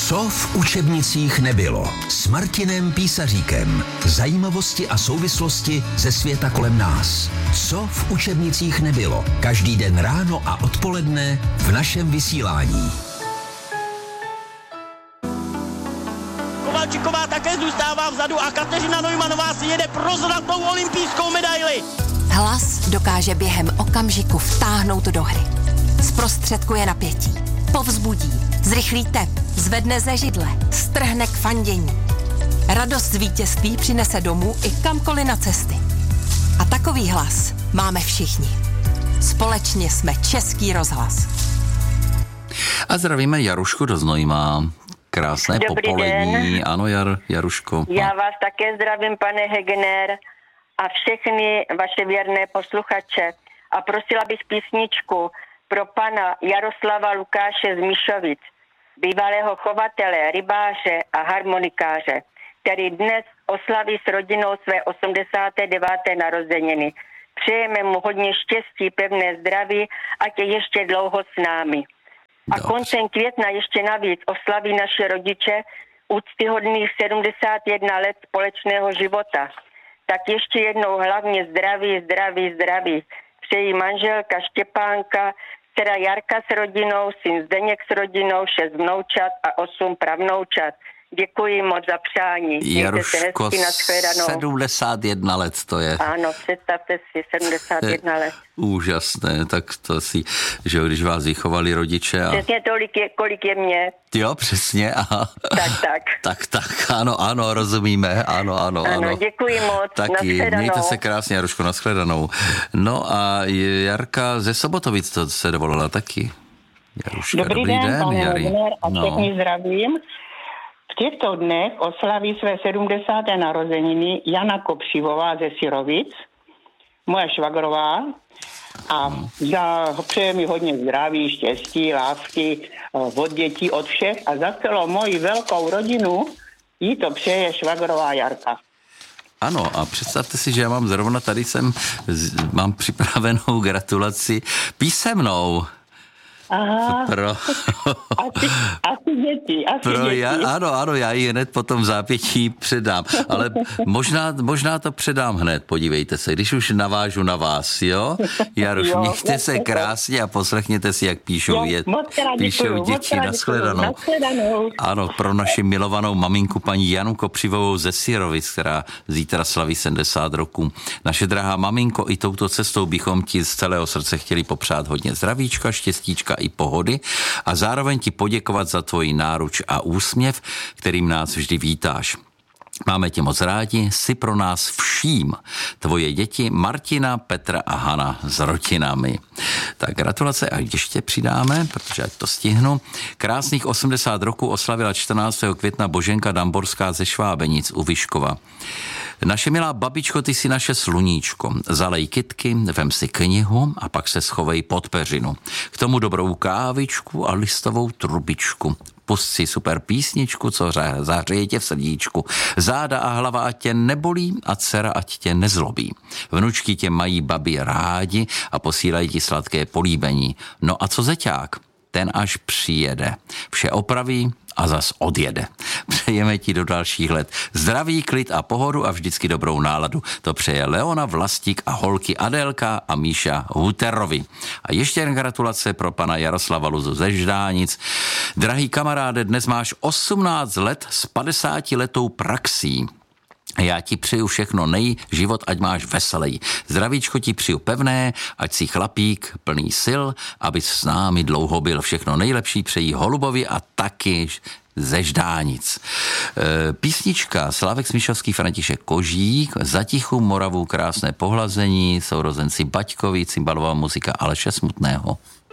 Co v učebnicích nebylo? S Martinem Písaříkem. Zajímavosti a souvislosti ze světa kolem nás. Co v učebnicích nebylo? Každý den ráno a odpoledne v našem vysílání. Kovalčiková také zůstává vzadu a Kateřina Neumannová si jede pro zlatou olympijskou medaili. Hlas dokáže během okamžiku vtáhnout do hry. Zprostředkuje napětí, povzbudí, zrychlí tep, zvedne ze židle, strhne k fandění. Radost z vítězství přinese domů i kamkoliv na cesty. A takový hlas máme všichni. Společně jsme Český rozhlas. A zdravíme Jarušku do Znojma. Krásné Dobrý popolední. Den. Ano, Jaruško. Já vás také zdravím, pane Hegener, a všechny vaše věrné posluchače. A prosila bych písničku pro pana Jaroslava Lukáše z Mišovic, bývalého chovatele, rybáře a harmonikáře, který dnes oslaví s rodinou své 89. narozeniny. Přejeme mu hodně štěstí, pevné zdraví, ať je ještě dlouho s námi. A koncem května ještě navíc oslaví naše rodiče úctyhodných 71 let společného života. Tak ještě jednou hlavně zdraví. Přejí manželka Štěpánka, dcera Jarka s rodinou, syn Zdeněk s rodinou, 6 vnoučat a 8 pravnoučat. Děkuji moc za přání. Jaruško, 71 let to je. Ano, představte si, 71 let. Úžasné, tak to si, že když vás vychovali rodiče. A... Přesně tolik, kolik je mě. Jo, přesně. Aha. Tak, ano, rozumíme, ano. Děkuji moc, taky, mějte se krásně, Jaruško, nashledanou. No a Jarka ze Sobotovic to se dovolila taky. Jaruška, dobrý den, pane Jari. Hegener, a všechny zdravím. V těchto dnech oslaví své 70. narozeniny Jana Kopřivová ze Syrovic, moje švagrová, a přeje mi hodně zdraví, štěstí, lásky od dětí, od všech, a za celou moji velkou rodinu jí to přeje švagrová Jarka. Ano, a představte si, že já mám zrovna tady mám připravenou gratulaci písemnou. Aha, asi děti. Ano, já ji hned potom v zápětí předám, ale možná to předám hned, podívejte se, když už navážu na vás, jo? Jaruš, mějte se krásně a poslechněte si, jak píšou děti. Nashledanou. Ano, pro naši milovanou maminku paní Janu Kopřivovou ze Syrovic, která zítra slaví 70 roků. Naše drahá maminko, i touto cestou bychom ti z celého srdce chtěli popřát hodně zdravíčka, štěstíčka i pohody a zároveň ti poděkovat za tvoji náruč a úsměv, kterým nás vždy vítáš. Máme tě moc rádi, jsi pro nás vším. Tvoje děti Martina, Petra a Hana s rodinami. Tak gratulace a ještě přidáme, protože ať to stihnu. Krásných 80 roků oslavila 14. května Boženka Damborská ze Švábenic u Vyškova. Naše milá babičko, ty si naše sluníčko. Zalej kytky, vem si knihu a pak se schovej pod peřinu. K tomu dobrou kávičku a listovou trubičku. Pust si super písničku, co zahřeje tě v srdíčku. Záda a hlava ať tě nebolí a dcera ať tě nezlobí. Vnučky tě mají babi rádi a posílají ti sladké políbení. No a co zeťák? Ten až přijede. Vše opraví a zas odjede. Přejeme ti do dalších let zdraví, klid a pohodu a vždycky dobrou náladu. To přeje Leona Vlastík a holky Adélka a Míša Huterovi. A ještě jen gratulace pro pana Jaroslava Luzu ze Ždánic. Drahý kamaráde, dnes máš 18 let s 50 letou praxí. Já ti přeju všechno život, ať máš veselý. Zdravíčko ti přeju pevné, ať si chlapík plný sil, aby s námi dlouho byl. Všechno nejlepší přeji Holubovi a taky ze Ždánic. Písnička Slávek Smíšovský, František Kožík, Za tichou Moravu krásné pohlazení, sourozenci Baťkovi, cymbalová muzika Aleše Smutného.